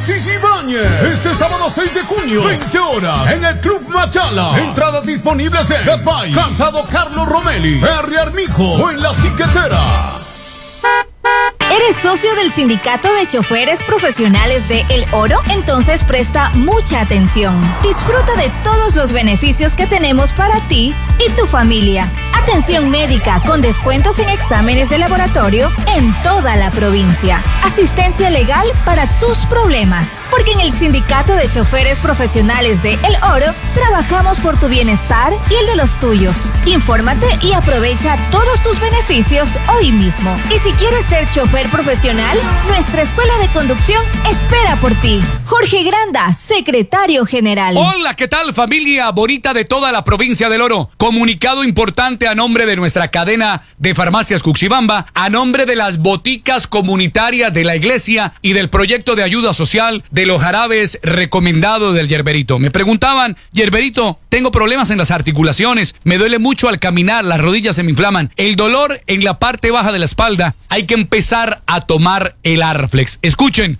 Alexis Ibáñez. Este sábado 6 de junio, 20 horas, en el Club Machala. Entradas disponibles en Gatbay, Calzado Carlos Romelli, Ferry Armijo o en La Tiquetera. ¿Eres socio del Sindicato de Choferes Profesionales de El Oro? Entonces presta mucha atención. Disfruta de todos los beneficios que tenemos para ti y tu familia. Atención médica con descuentos en exámenes de laboratorio en toda la provincia. Asistencia legal para tus problemas. Porque en el Sindicato de Choferes Profesionales de El Oro trabajamos por tu bienestar y el de los tuyos. Infórmate y aprovecha todos tus beneficios hoy mismo. Y si quieres ser chofer profesional, nuestra escuela de conducción espera por ti. Jorge Granda, secretario general. Hola, ¿qué tal, familia bonita de toda la provincia del Oro? Comunicado importante a nombre de nuestra cadena de farmacias Cuxibamba, a nombre de las boticas comunitarias de la iglesia y del proyecto de ayuda social de los jarabes recomendados del Yerberito. Me preguntaban, Yerberito, tengo problemas en las articulaciones, me duele mucho al caminar, las rodillas se me inflaman, el dolor en la parte baja de la espalda. Hay que empezar a tomar el Arflex. Escuchen,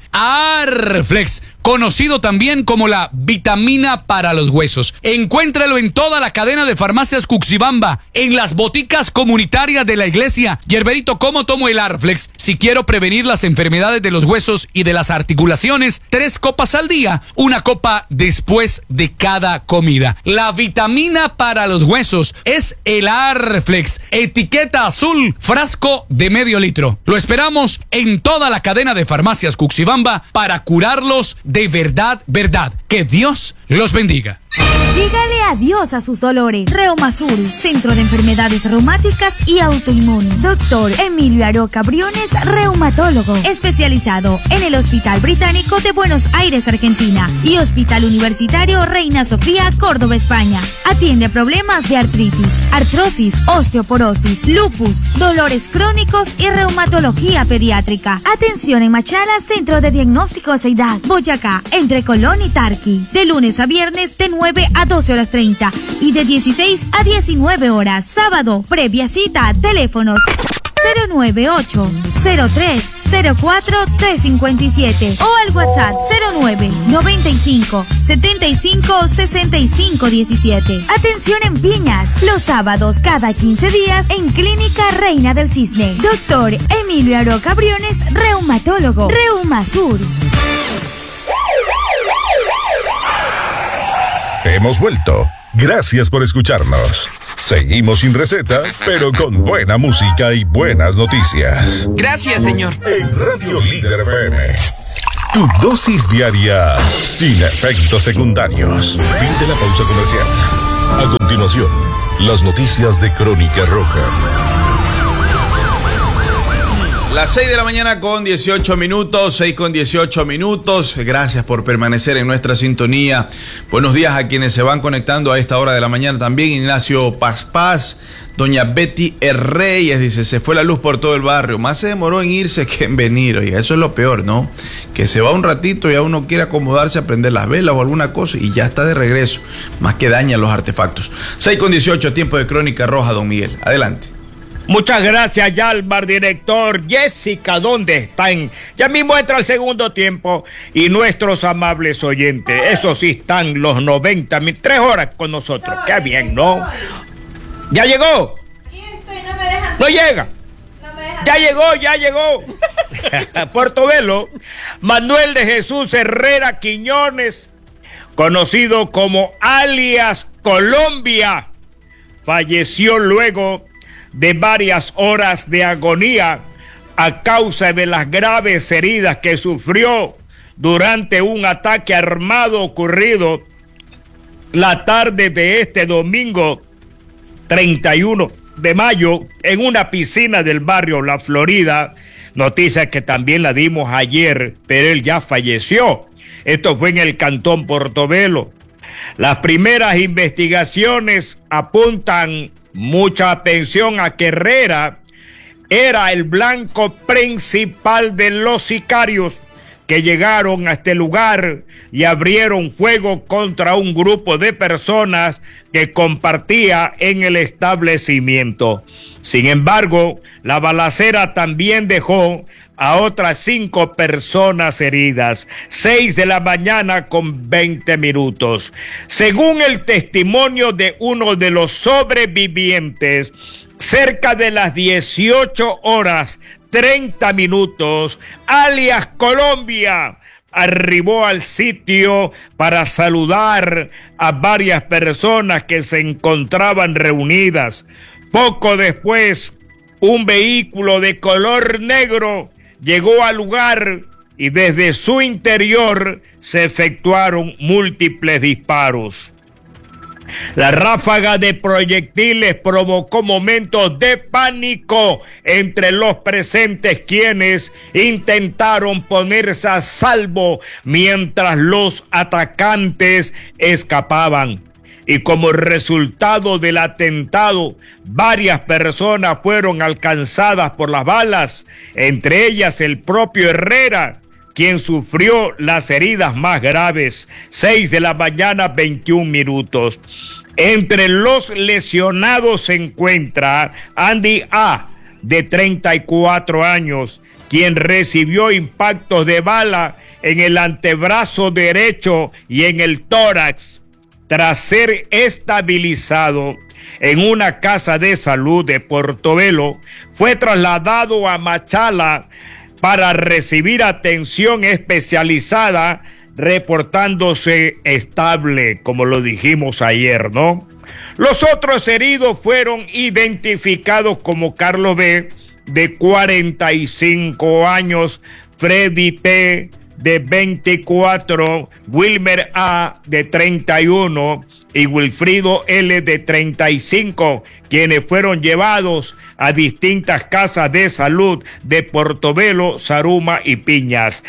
Arflex, conocido también como la vitamina para los huesos. Encuéntralo en toda la cadena de farmacias Cuxibamba, en las boticas comunitarias de la iglesia. Yerberito, ¿cómo tomo el Arflex? Si quiero prevenir las enfermedades de los huesos y de las articulaciones, 3 copas al día, 1 copa después de cada comida. La vitamina para los huesos es el Arflex. Etiqueta azul, frasco de medio litro. Lo esperamos en toda la cadena de farmacias Cuxibamba para curarlos de verdad, verdad. Que Dios los bendiga. Dígale adiós a sus dolores. Reumasur, Centro de Enfermedades Reumáticas y Autoinmunes. Doctor Emilio Aroca Briones, reumatólogo, especializado en el Hospital Británico de Buenos Aires, Argentina, y Hospital Universitario Reina Sofía, Córdoba, España. Atiende problemas de artritis, artrosis, osteoporosis, lupus, dolores crónicos y reumatología pediátrica. Atención en Machala, Centro de Diagnóstico Seidad, Boyacá, entre Colón y Tarqui. De lunes a viernes de 9 a 12:30 y de 16 a 19 horas. Sábado, previa cita, teléfonos 098-03-04-357 o al WhatsApp 09-95-75-65-17. Atención en Piñas, los sábados cada 15 días en Clínica Reina del Cisne. Doctor Emilio Aroca Briones, reumatólogo. Reumasur. Hemos vuelto. Gracias por escucharnos. Seguimos sin receta, pero con buena música y buenas noticias. Gracias, señor. En Radio Líder FM. Tu dosis diaria sin efectos secundarios. Fin de la pausa comercial. A continuación, las noticias de Crónica Roja. Las 6 de la mañana con 18 minutos, 6 con 18 minutos. Gracias por permanecer en nuestra sintonía. Buenos días a quienes se van conectando a esta hora de la mañana también. Ignacio Paz, doña Betty Reyes dice, se fue la luz por todo el barrio. Más se demoró en irse que en venir. Oiga, eso es lo peor, ¿no? Que se va un ratito y aún no quiere acomodarse a prender las velas o alguna cosa y ya está de regreso. Más que dañan los artefactos. 6 con 18, tiempo de Crónica Roja, don Miguel. Adelante. Muchas gracias, Yalmar, director. Jessica, ¿dónde están? Ya mismo entra el segundo tiempo y nuestros amables oyentes, esos sí están los 90 minutos, 3 horas con nosotros. Qué bien, ¿no? ¿Ya llegó? No llega. Ya llegó. Portobelo, Manuel de Jesús Herrera Quiñones, conocido como alias Colombia, falleció luego de varias horas de agonía a causa de las graves heridas que sufrió durante un ataque armado ocurrido la tarde de este domingo 31 de mayo en una piscina del barrio La Florida. Noticia que también la dimos ayer, pero él ya falleció. Esto fue en el cantón Portobelo. Las primeras investigaciones apuntan mucha atención a que Herrera era el blanco principal de los sicarios que llegaron a este lugar y abrieron fuego contra un grupo de personas que compartía en el establecimiento. Sin embargo, la balacera también dejó a otras 5 personas heridas. 6:20 a.m. Según el testimonio de uno de los sobrevivientes, cerca de las 18:30, alias Colombia, arribó al sitio para saludar a varias personas que se encontraban reunidas. Poco después, un vehículo de color negro llegó al lugar y desde su interior se efectuaron múltiples disparos. La ráfaga de proyectiles provocó momentos de pánico entre los presentes, quienes intentaron ponerse a salvo mientras los atacantes escapaban. Y como resultado del atentado, varias personas fueron alcanzadas por las balas, entre ellas el propio Herrera, quien sufrió las heridas más graves. 6:21 a.m. Entre los lesionados se encuentra Andy A., de 34 años, quien recibió impactos de bala en el antebrazo derecho y en el tórax. Tras ser estabilizado en una casa de salud de Portobelo, fue trasladado a Machala para recibir atención especializada, reportándose estable, como lo dijimos ayer, ¿no? Los otros heridos fueron identificados como Carlos B., de 45 años, Freddy T., de 24, Wilmer A., de 31 y Wilfrido L., de 35, quienes fueron llevados a distintas casas de salud de Portobelo, Zaruma y Piñas.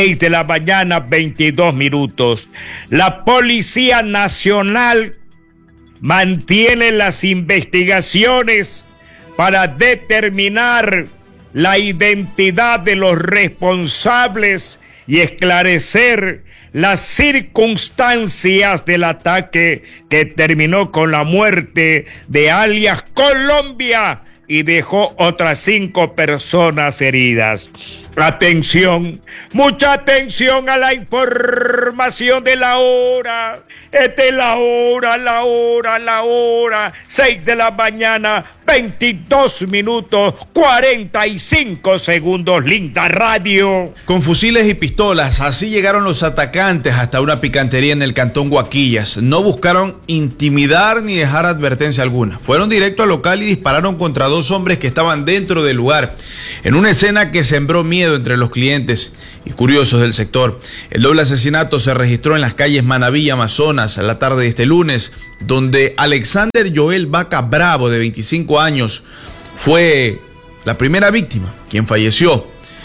6:22 a.m. La Policía Nacional mantiene las investigaciones para determinar la identidad de los responsables y esclarecer las circunstancias del ataque que terminó con la muerte de alias Colombia y dejó otras 5 personas heridas. Atención, mucha atención a la información de la hora. Esta es la hora. 6:22 a.m, 45 segundos, linda radio. Con fusiles y pistolas, así llegaron los atacantes hasta una picantería en el cantón Guaquillas. No buscaron intimidar ni dejar advertencia alguna. Fueron directo al local y dispararon contra 2 hombres que estaban dentro del lugar, en una escena que sembró miedo entre los clientes y curiosos del sector. El doble asesinato se registró en las calles Manaví y Amazonas a la tarde de este lunes, donde Alexander Joel Vaca Bravo, de 25 años, fue la primera víctima, quien falleció.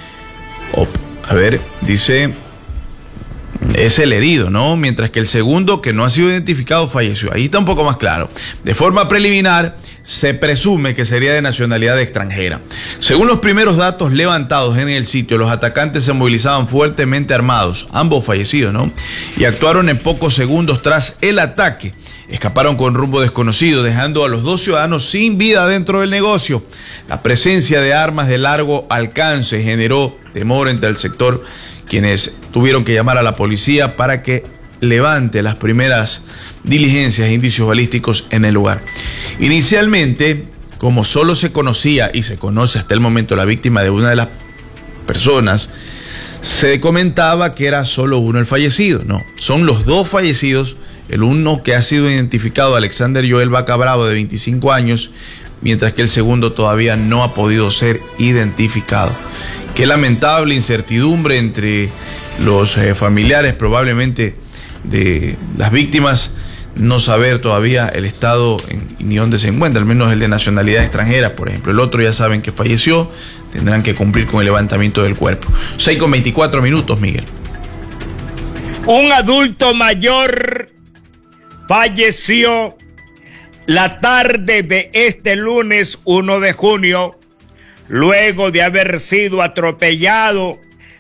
Dice, es el herido, ¿no? Mientras que el segundo, que no ha sido identificado, falleció. Ahí está un poco más claro. De forma preliminar, se presume que sería de nacionalidad extranjera. Según los primeros datos levantados en el sitio, los atacantes se movilizaban fuertemente armados, ambos fallecidos, ¿no? Y actuaron en pocos segundos tras el ataque. Escaparon con rumbo desconocido, dejando a los 2 ciudadanos sin vida dentro del negocio. La presencia de armas de largo alcance generó temor entre el sector, quienes tuvieron que llamar a la policía para que levante las primeras diligencias e indicios balísticos en el lugar. Inicialmente, como solo se conocía y se conoce hasta el momento la víctima de una de las personas, se comentaba que era solo uno el fallecido. No, son los 2 fallecidos, el uno que ha sido identificado, Alexander Joel Vaca Bravo, de 25 años, mientras que el segundo todavía no ha podido ser identificado. Qué lamentable incertidumbre entre los familiares probablemente de las víctimas, no saber todavía el estado ni dónde se encuentra, al menos el de nacionalidad extranjera, por ejemplo. El otro ya saben que falleció, tendrán que cumplir con el levantamiento del cuerpo. 6:24 a.m, Miguel. Un adulto mayor falleció la tarde de este lunes 1 de junio, luego de haber sido atropellado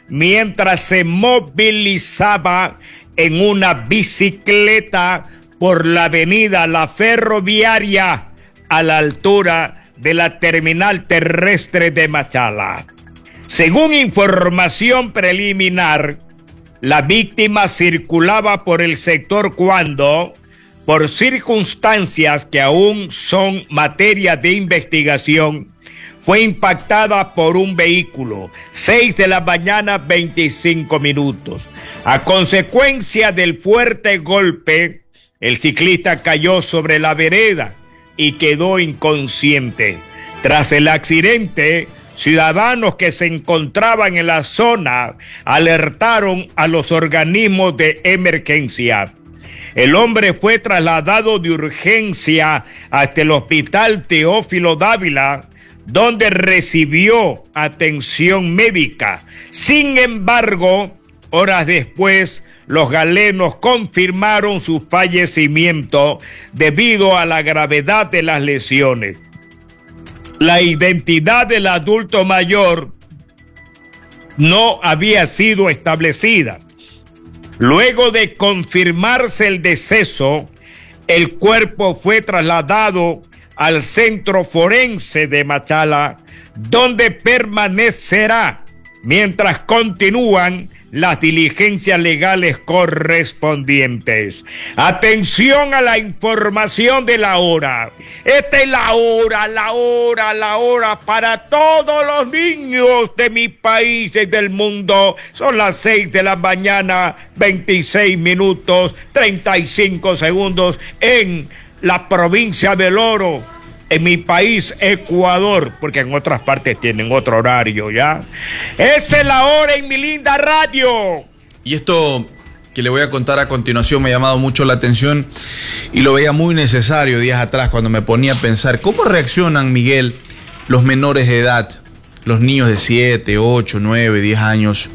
mientras se movilizaba en una bicicleta por la avenida La Ferroviaria a la altura de la terminal terrestre de Machala. Según información preliminar, la víctima circulaba por el sector cuando, por circunstancias que aún son materia de investigación, fue impactada por un vehículo, 6 de la mañana, 25 minutos. A consecuencia del fuerte golpe, el ciclista cayó sobre la vereda y quedó inconsciente. Tras el accidente, ciudadanos que se encontraban en la zona alertaron a los organismos de emergencia. El hombre fue trasladado de urgencia hasta el Hospital Teófilo Dávila, donde recibió atención médica. Sin embargo, horas después, los galenos confirmaron su fallecimiento debido a la gravedad de las lesiones. La identidad del adulto mayor no había sido establecida. Luego de confirmarse el deceso, el cuerpo fue trasladado al Centro Forense de Machala, donde permanecerá mientras continúan las diligencias legales correspondientes. Atención a la información de la hora. Esta es la hora para todos los niños de mi país y del mundo. Son las 6 de la mañana, 26 minutos, 35 segundos en la provincia del Oro, en mi país, Ecuador, porque en otras partes tienen otro horario, ¿ya? Esa es la hora en mi linda radio. Y esto que le voy a contar a continuación me ha llamado mucho la atención y lo veía muy necesario días atrás cuando me ponía a pensar cómo reaccionan, Miguel, los menores de edad, los niños de 7, 8, 9, 10 años,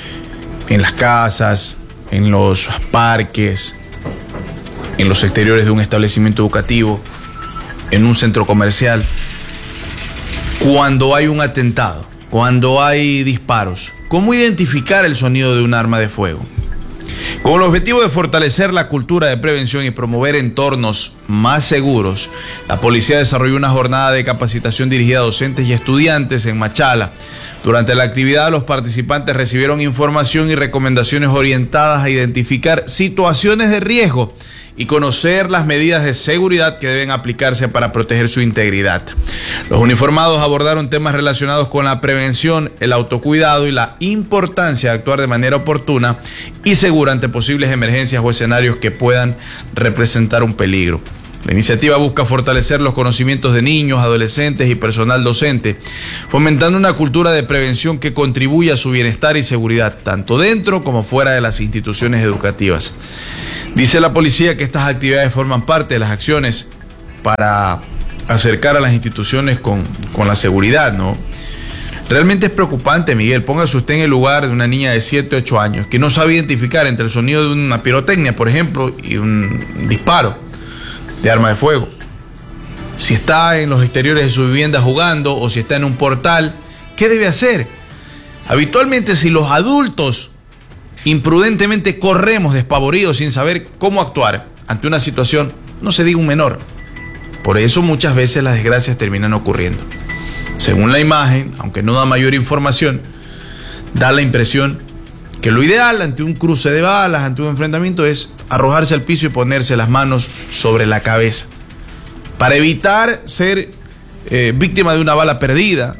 en las casas, en los parques, en los exteriores de un establecimiento educativo, en un centro comercial, cuando hay un atentado, cuando hay disparos. ¿Cómo identificar el sonido de un arma de fuego? Con el objetivo de fortalecer la cultura de prevención y promover entornos más seguros, la policía desarrolló una jornada de capacitación dirigida a docentes y estudiantes en Machala. Durante la actividad, los participantes recibieron información y recomendaciones orientadas a identificar situaciones de riesgo y conocer las medidas de seguridad que deben aplicarse para proteger su integridad. Los uniformados abordaron temas relacionados con la prevención, el autocuidado y la importancia de actuar de manera oportuna y segura ante posibles emergencias o escenarios que puedan representar un peligro. La iniciativa busca fortalecer los conocimientos de niños, adolescentes y personal docente, fomentando una cultura de prevención que contribuya a su bienestar y seguridad, tanto dentro como fuera de las instituciones educativas. Dice la policía que estas actividades forman parte de las acciones para acercar a las instituciones con la seguridad, ¿no? Realmente es preocupante, Miguel. Póngase usted en el lugar de una niña de 7, 8 años que no sabe identificar entre el sonido de una pirotecnia, por ejemplo, y un disparo de arma de fuego. Si está en los exteriores de su vivienda jugando o si está en un portal, ¿qué debe hacer? Habitualmente, si los adultos imprudentemente corremos despavoridos sin saber cómo actuar ante una situación, no se diga un menor. Por eso muchas veces las desgracias terminan ocurriendo. Según la imagen, aunque no da mayor información, da la impresión que lo ideal ante un cruce de balas, ante un enfrentamiento, es arrojarse al piso y ponerse las manos sobre la cabeza para evitar ser víctima de una bala perdida,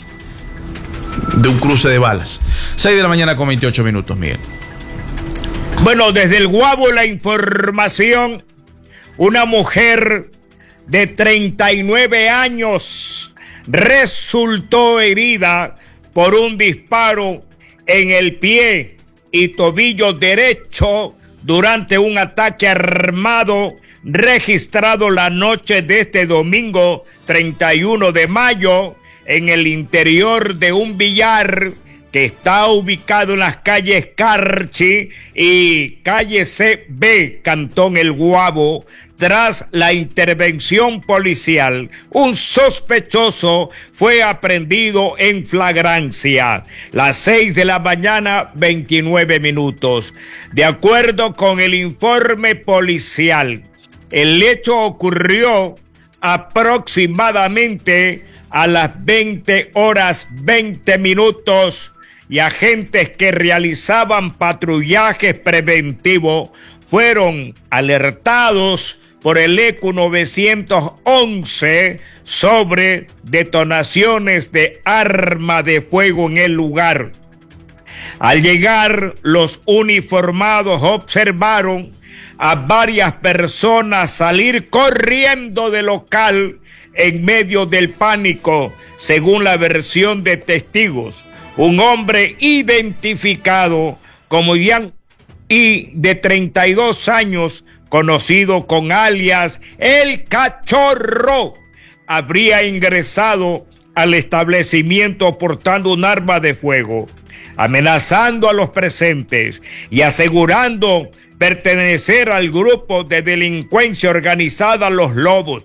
de un cruce de balas. 6 de la mañana con 28 minutos, Miguel. Bueno, desde el Guabo la información. Una mujer de 39 años resultó herida por un disparo en el pie y tobillo derecho durante un ataque armado registrado la noche de este domingo 31 de mayo en el interior de un billar que está ubicado en las calles Carchi y calle CB, Cantón El Guabo, Tras la intervención policial, un sospechoso fue aprehendido en flagrancia. Las 6 de la mañana, 29 minutos. De acuerdo con el informe policial, el hecho ocurrió aproximadamente a las 20 horas 20 minutos y agentes que realizaban patrullajes preventivos fueron alertados por el ECU 911 sobre detonaciones de arma de fuego en el lugar. Al llegar, los uniformados observaron a varias personas salir corriendo del local en medio del pánico, según la versión de testigos. Un hombre identificado como Ian y de 32 años, conocido con alias El Cachorro, habría ingresado al establecimiento portando un arma de fuego, amenazando a los presentes y asegurando pertenecer al grupo de delincuencia organizada Los Lobos.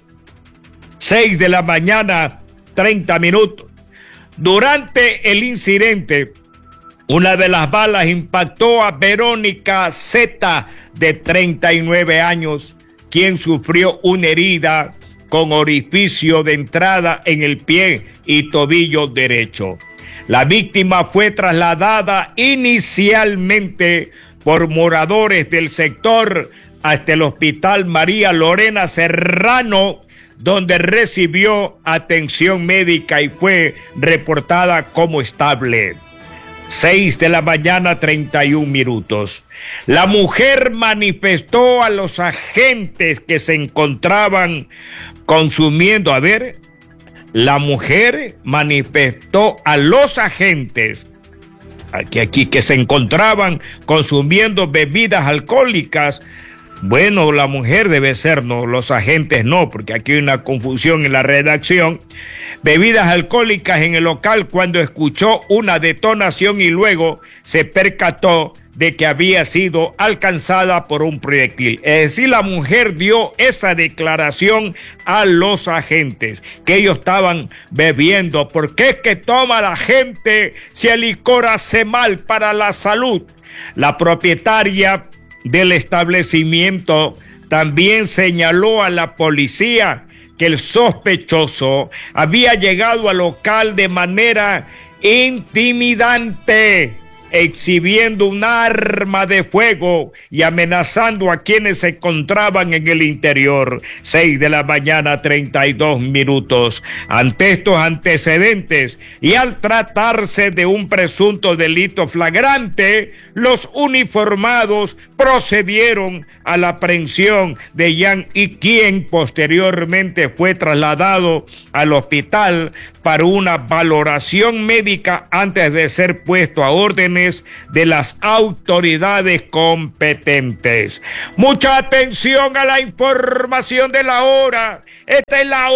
6 de la mañana, 30 minutos. Durante el incidente, una de las balas impactó a Verónica Z, de 39 años, quien sufrió una herida con orificio de entrada en el pie y tobillo derecho. La víctima fue trasladada inicialmente por moradores del sector hasta el Hospital María Lorena Serrano, donde recibió atención médica y fue reportada como estable. 6 de la mañana, 31 minutos. La mujer manifestó a los agentes que se encontraban consumiendo. La mujer manifestó a los agentes aquí que se encontraban consumiendo bebidas alcohólicas. Bueno, la mujer debe ser, no, los agentes no, porque aquí hay una confusión en la redacción. Bebidas alcohólicas en el local cuando escuchó una detonación y luego se percató de que había sido alcanzada por un proyectil. Es decir, la mujer dio esa declaración a los agentes, que ellos estaban bebiendo. ¿Por qué es que toma la gente si el licor hace mal para la salud? La propietaria del establecimiento también señaló a la policía que el sospechoso había llegado al local de manera intimidante, exhibiendo un arma de fuego y amenazando a quienes se encontraban en el interior. 6 de la mañana, 32 minutos. Ante estos antecedentes y al tratarse de un presunto delito flagrante, los uniformados procedieron a la aprehensión de Yan y quien posteriormente fue trasladado al hospital para una valoración médica antes de ser puesto a órdenes de las autoridades competentes. Mucha atención a la información de la hora. Esta es la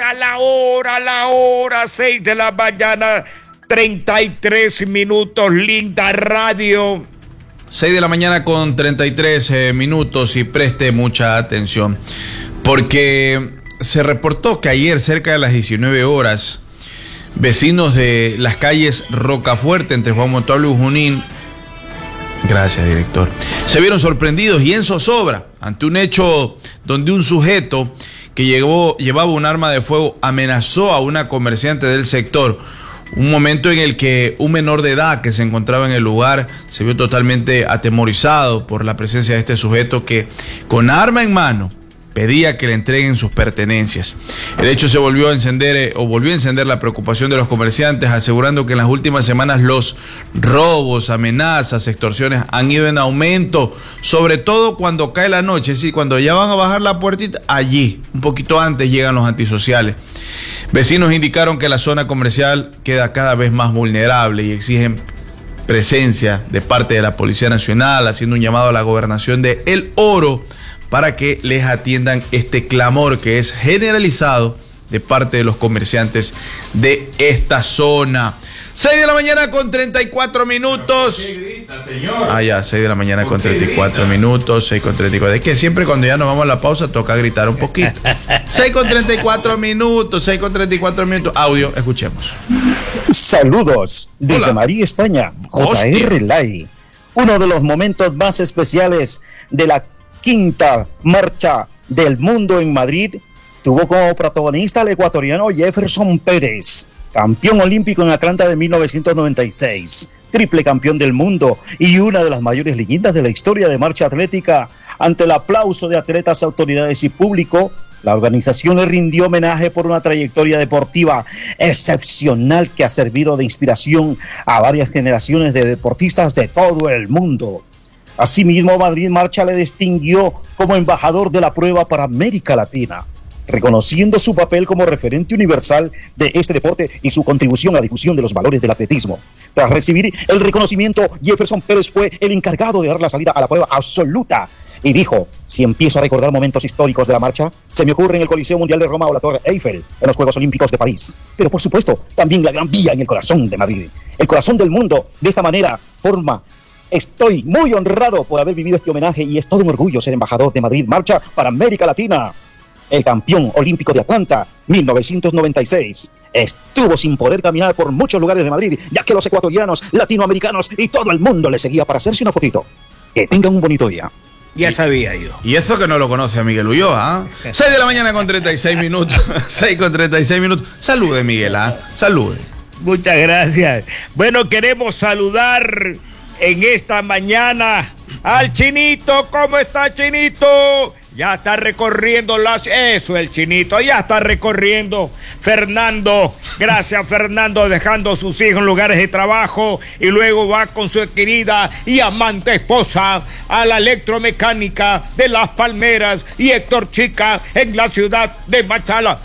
hora, 6 de la mañana, 33 minutos, linda radio. 6 de la mañana con 33 minutos y preste mucha atención, porque se reportó que ayer cerca de las 19 horas, vecinos de las calles Rocafuerte entre Juan Montalvo y Junín, gracias director, se vieron sorprendidos y en zozobra ante un hecho donde un sujeto que llevaba un arma de fuego amenazó a una comerciante del sector. Un momento en el que un menor de edad que se encontraba en el lugar se vio totalmente atemorizado por la presencia de este sujeto que con arma en mano pedía que le entreguen sus pertenencias. El hecho volvió a encender la preocupación de los comerciantes, asegurando que en las últimas semanas los robos, amenazas, extorsiones han ido en aumento, sobre todo cuando cae la noche, sí, cuando ya van a bajar la puertita, allí, un poquito antes llegan los antisociales. Vecinos indicaron que la zona comercial queda cada vez más vulnerable y exigen presencia de parte de la Policía Nacional, haciendo un llamado a la gobernación de El Oro para que les atiendan este clamor que es generalizado de parte de los comerciantes de esta zona. 6 de la mañana con 34 minutos. Ya, 6 de la mañana con 34 minutos, 6 con 34. Es que siempre cuando ya nos vamos a la pausa toca gritar un poquito. 6 con 34 minutos, 6 con 34 minutos. Audio, escuchemos. Saludos desde Hola. Madrid, España. Hostia. JR Lai. Uno de los momentos más especiales de la quinta marcha del mundo en Madrid tuvo como protagonista al ecuatoriano Jefferson Pérez, campeón olímpico en Atlanta de 1996, triple campeón del mundo y una de las mayores leyendas de la historia de marcha atlética. Ante el aplauso de atletas, autoridades y público, la organización le rindió homenaje por una trayectoria deportiva excepcional que ha servido de inspiración a varias generaciones de deportistas de todo el mundo. Asimismo, Madrid Marcha le distinguió como embajador de la prueba para América Latina, reconociendo su papel como referente universal de este deporte y su contribución a la difusión de los valores del atletismo. Tras recibir el reconocimiento, Jefferson Pérez fue el encargado de dar la salida a la prueba absoluta y dijo: si empiezo a recordar momentos históricos de la marcha, se me ocurre en el Coliseo Mundial de Roma o la Torre Eiffel en los Juegos Olímpicos de París. Pero por supuesto, también la Gran Vía en el corazón de Madrid, el corazón del mundo. De esta manera, estoy muy honrado por haber vivido este homenaje y es todo un orgullo ser embajador de Madrid Marcha para América Latina. El campeón olímpico de Atlanta, 1996, estuvo sin poder caminar por muchos lugares de Madrid, ya que los ecuatorianos, latinoamericanos y todo el mundo le seguía para hacerse una fotito. Que tengan un bonito día. Ya sabía yo. Y eso que no lo conoce a Miguel Ulloa, 6 de la mañana con 36 minutos. 6 con 36 minutos. Salude, Miguel, salude. Muchas gracias. Bueno, queremos saludar en esta mañana al Chinito. ¿Cómo está, Chinito? Ya está recorriendo Eso, el Chinito, ya está recorriendo. Fernando, gracias, Fernando, dejando a sus hijos en lugares de trabajo y luego va con su querida y amante esposa a la electromecánica de Las Palmeras y Héctor Chica en la ciudad de Machala.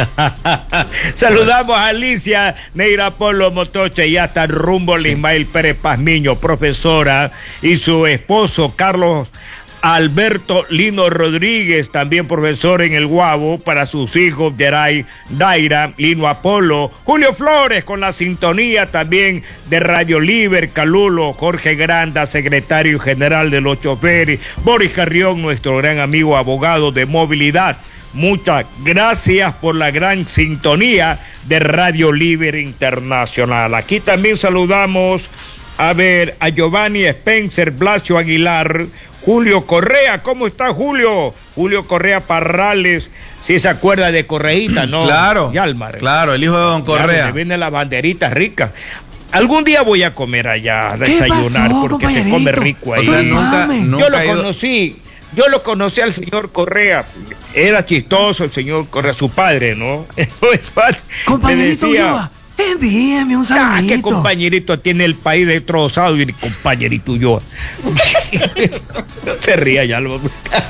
Saludamos a Alicia Neira Polo Motoche, ya está rumbo al Ismael Pérez Pazmiño, profesora, y su esposo Carlos Alberto Lino Rodríguez, también profesor en el Guabo, para sus hijos Geray, Daira, Lino Apolo, Julio Flores con la sintonía también de Radio Liber, Calulo, Jorge Granda, secretario general de los choferes, Boris Carrión, nuestro gran amigo abogado de movilidad. Muchas gracias por la gran sintonía de Radio Liber Internacional. Aquí también saludamos a Giovanni Spencer, Blasio Aguilar, Julio Correa. ¿Cómo está, Julio? Julio Correa Parrales, si se acuerda de Correíta, ¿no? Claro, Yalmar, claro, el hijo de don Correa. Claro, se vienen las banderitas ricas. Algún día voy a comer allá, a desayunar, porque se come rico ahí. O sea, nunca Yo lo conocí al señor Correa. Era chistoso el señor Correa, su padre, ¿no? Compañerito Ulloa, envíeme un saludito. ¿Qué compañerito tiene el país destrozado? Y el compañerito Ulloa. No se ría ya. No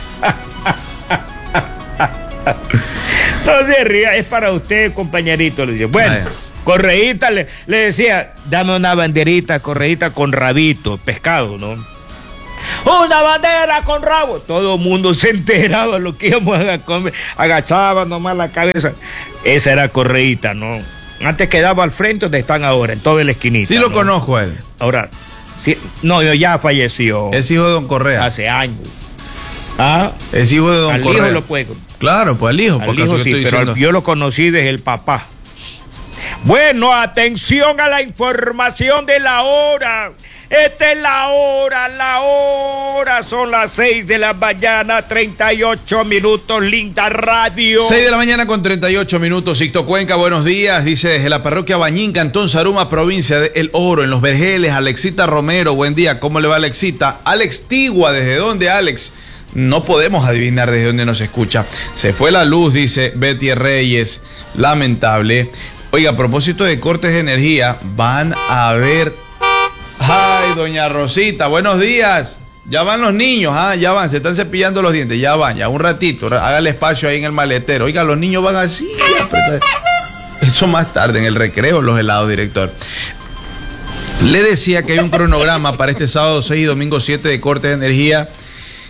se ría, es para usted, compañerito. Le dice, bueno, Correíta le decía, dame una banderita, Correíta, con rabito, pescado, ¿no? Una bandera con rabo. Todo el mundo se enteraba lo que íbamos a comer. Agachaba nomás la cabeza. Esa era Correíta, ¿no? Antes quedaba al frente donde están ahora, en toda la esquinita. Sí, lo conozco a él. Ahora, sí, no, ya falleció. Es hijo de don Correa. Hace años. ¿Ah? Es hijo de don al Correa. Hijo lo puede. Claro, pues al hijo. Al hijo sí, pero yo lo conocí desde el papá. Bueno, atención a la información de la hora. Esta es la hora, son las 6 de la mañana, 38 minutos, linda radio. 6 de la mañana con 38 minutos, Sixto Cuenca, buenos días, dice desde la parroquia Bañín, Cantón Saruma, provincia de El Oro, en Los Vergeles, Alexita Romero, buen día, ¿cómo le va Alexita? Alex Tigua, ¿desde dónde, Alex? No podemos adivinar desde dónde nos escucha. Se fue la luz, dice Betty Reyes, lamentable. Oiga, a propósito de cortes de energía, van a haber... Ay, doña Rosita, buenos días. Ya van los niños, ya van, se están cepillando los dientes, ya van, ya un ratito, hágale espacio ahí en el maletero. Oiga, los niños van así. Eso más tarde, en el recreo, los helados, director. Le decía que hay un cronograma para este sábado 6 y domingo 7 de cortes de energía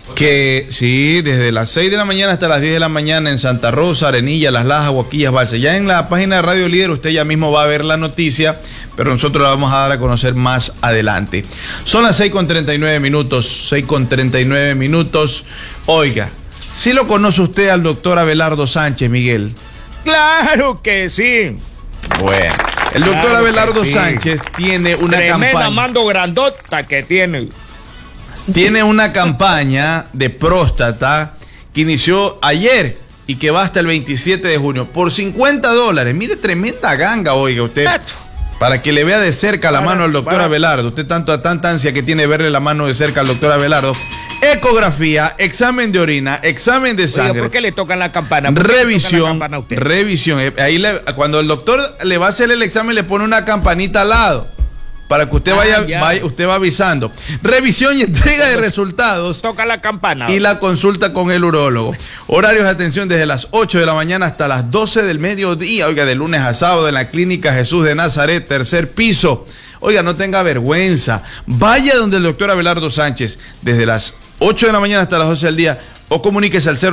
Que sí, desde las 6 de la mañana hasta las 10 de la mañana en Santa Rosa, Arenilla, Las Lajas, Guaquillas, Balsa. Ya en la página de Radio Líder usted ya mismo va a ver la noticia, pero nosotros la vamos a dar a conocer más adelante. Son las 6:39 minutos, 6:39 minutos. Oiga, ¿sí lo conoce usted al doctor Abelardo Sánchez, Miguel? Claro que sí. Bueno, el doctor Claro Abelardo sí. Sánchez tiene una Tremenda campaña. mando grandota que tiene. Tiene una campaña de próstata que inició ayer y que va hasta el 27 de junio por $50. Mire, tremenda ganga, oiga usted. Para que le vea de cerca la mano al doctor Abelardo. Usted tanta ansia que tiene verle la mano de cerca al doctor Abelardo. Ecografía, examen de orina, examen de sangre. Oiga, ¿por qué le tocan la campana? Revisión. Ahí cuando el doctor le va a hacer el examen le pone una campanita al lado. Para que usted usted va avisando. Revisión y entrega de resultados. Toca la campana. Y la consulta con el urólogo. Horarios de atención desde las 8 de la mañana hasta las 12 del mediodía. Oiga, de lunes a sábado en la Clínica Jesús de Nazaret, 3er piso. Oiga, no tenga vergüenza. Vaya donde el doctor Abelardo Sánchez desde las 8 de la mañana hasta las 12 del día. O comuníquese al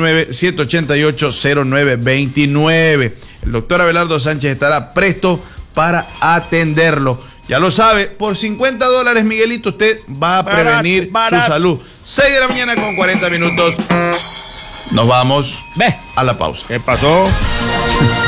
099-788-0929. El doctor Abelardo Sánchez estará presto para atenderlo. Ya lo sabe, por $50, Miguelito, usted va a prevenir su salud. 6 de la mañana con 40 minutos. Nos vamos a la pausa. ¿Qué pasó?